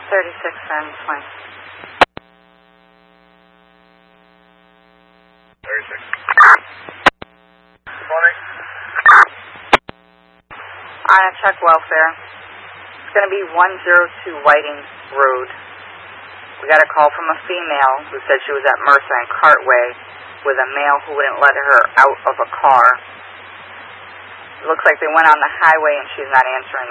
36 Friends Point. 36. Good morning. I check welfare. It's going to be 102 Whiting Road. We got a call from a female who said she was at Mercer and Cartway with a male who wouldn't let her out of a car. It looks like they went on the highway and she's not answering